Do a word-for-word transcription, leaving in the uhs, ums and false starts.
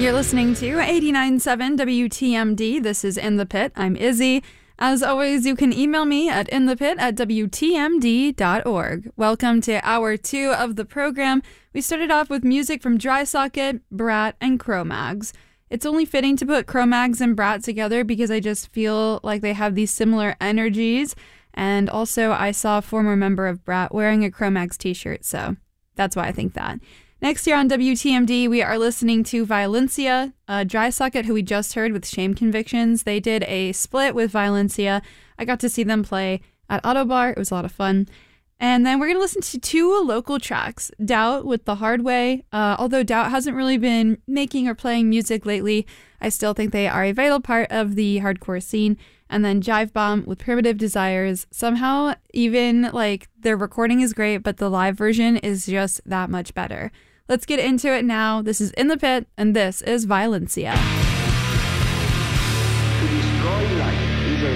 You're listening to eighty-nine point seven W T M D. This is In the Pit. I'm Izzy. As always, you can email me at inthepit at W T M D dot org. Welcome to hour two of the program. We started off with music from Dry Socket, Brat, and Cro-Mags. It's only fitting to put Cro-Mags and Brat together because I just feel like they have these similar energies. And also, I saw a former member of Brat wearing a Cro-Mags t-shirt, so that's why I think that. Next year on W T M D, we are listening to Violencia, uh, Dry Socket, who we just heard with Shame Convictions. They did a split with Violencia. I got to see them play at Autobar. It was a lot of fun. And then we're going to listen to two local tracks. Doubt with The Hard Way. Uh, although Doubt hasn't really been making or playing music lately, I still think they are a vital part of the hardcore scene. And then Jive Bomb with Primitive Desires. Somehow, even like their recording is great, but the live version is just that much better. Let's get into it now. This is In the Pit, and this is Violencia. To destroy life is a